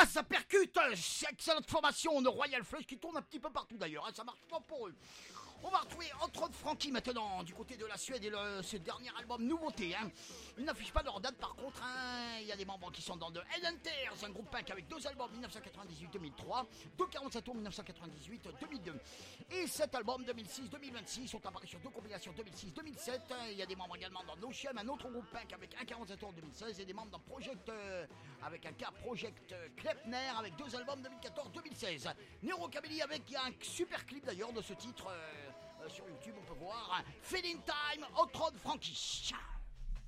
ça percute. Excellente formation de Royal Flush qui tourne un petit peu partout d'ailleurs, hein, ça marche pas pour eux. On va retrouver Hot Rod Frankie maintenant du côté de la Suède et ce dernier album nouveauté. Hein. Ils n'affichent pas leur date par contre. Il y a des membres qui sont dans de Headhunters, un groupe punk avec 2 albums 1998-2003, 247 tours 1998-2002. Et cet album 2006-2026 sont apparus sur 2 compilations 2006-2007. Il y a des membres également dans Notion, un autre groupe punk avec un 47 tours 2016 et des membres dans Project avec un cas Project Klepner avec 2 albums 2014-2016. Neurocamellie avec il y a un super clip d'ailleurs de ce titre sur YouTube, on peut voir Feeling Time, Hot Rod Frankie.